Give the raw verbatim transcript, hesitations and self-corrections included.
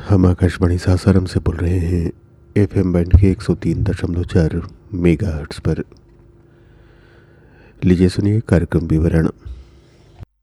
हम आकाशवाणी सासाराम से बोल रहे हैं एफ एम बैंड के एक सौ तीन दशमलव चार मेगा हर्ट्स पर। लीजिए सुनिए कार्यक्रम विवरण।